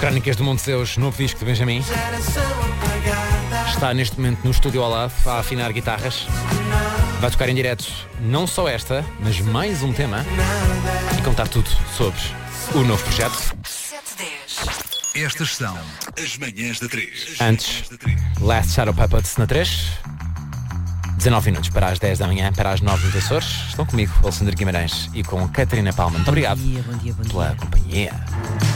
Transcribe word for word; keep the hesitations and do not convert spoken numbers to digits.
Crónicas do Monte Zeus, novo disco de Benjamin. Está neste momento no estúdio ao lado a afinar guitarras. Vai tocar em direto não só esta, mas mais um tema e contar tudo sobre o novo projeto. Estas são as manhãs da três. Antes, Last Shadow Puppets na três. dezanove minutos para as dez da manhã, para as nove nos Açores. Estão comigo, Alexandre Guimarães, e com Catarina Palma. Muito obrigado Bom dia, bom dia, bom pela dia. companhia.